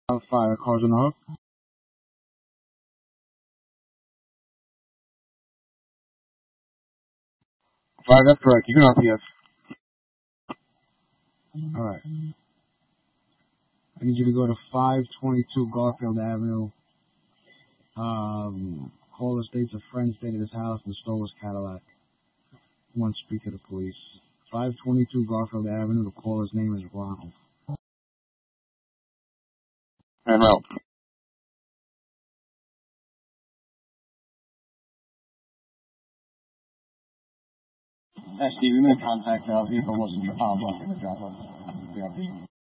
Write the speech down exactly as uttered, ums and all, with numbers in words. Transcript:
Fire, cars on the hook. Five, that's correct. You can R P S. Alright. I need you to go to five twenty-two Garfield Avenue. Um, caller states a friend stayed at his house and stole his Cadillac. Want to speak to the police. five twenty-two Garfield Avenue. The caller's name is Ronald. And route. S D, we made contact. Uh, vehicle wasn't uh, blocking the drop.